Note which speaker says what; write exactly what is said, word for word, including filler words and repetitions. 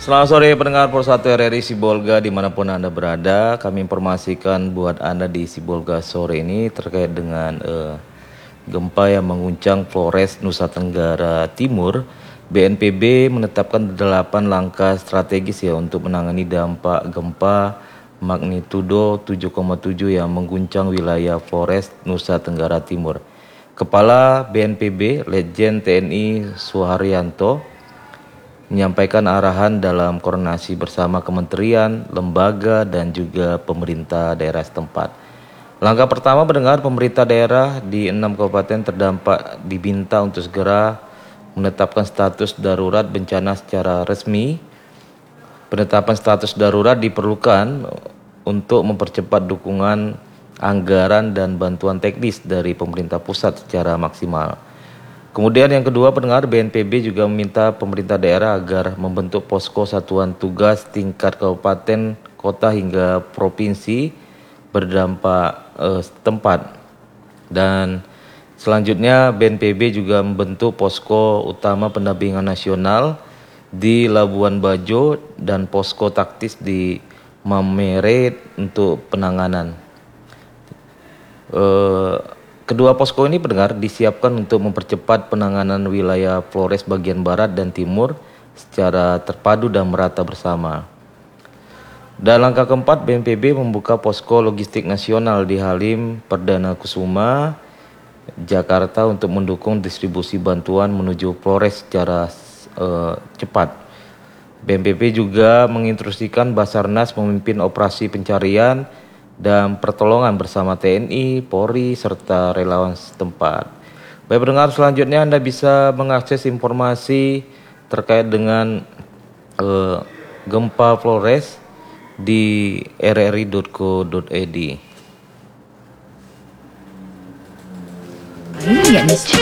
Speaker 1: Selamat sore pendengar Pol satu R R I Sibolga dimanapun Anda berada. Kami informasikan buat Anda di Sibolga sore ini terkait dengan eh, gempa yang mengguncang Flores, Nusa Tenggara Timur. B N P B menetapkan delapan langkah strategis ya untuk menangani dampak gempa magnitudo tujuh koma tujuh yang mengguncang wilayah Flores, Nusa Tenggara Timur. Kepala B N P B, Letjen T N I Suharyanto, menyampaikan arahan dalam koordinasi bersama kementerian, lembaga, dan juga pemerintah daerah setempat. Langkah pertama mendengar pemerintah daerah di enam kabupaten terdampak diminta untuk segera menetapkan status darurat bencana secara resmi. Penetapan status darurat diperlukan untuk mempercepat dukungan anggaran dan bantuan teknis dari pemerintah pusat secara maksimal. Kemudian yang kedua, pendengar, B N P B juga meminta pemerintah daerah agar membentuk posko satuan tugas tingkat kabupaten, kota hingga provinsi berdampak eh, setempat. Dan selanjutnya B N P B juga membentuk posko utama pendampingan nasional di Labuan Bajo dan posko taktis di Mamere untuk penanganan. Eh, Kedua posko ini pendengar disiapkan untuk mempercepat penanganan wilayah Flores bagian barat dan timur secara terpadu dan merata bersama. Dan langkah keempat, B N P B membuka posko logistik nasional di Halim Perdana Kusuma, Jakarta untuk mendukung distribusi bantuan menuju Flores secara uh, cepat. B N P B juga menginstruksikan Basarnas memimpin operasi pencarian dan pertolongan bersama T N I, Polri, serta relawan setempat. Baik pendengar, selanjutnya Anda bisa mengakses informasi terkait dengan eh, gempa Flores di r r i dot co dot i d.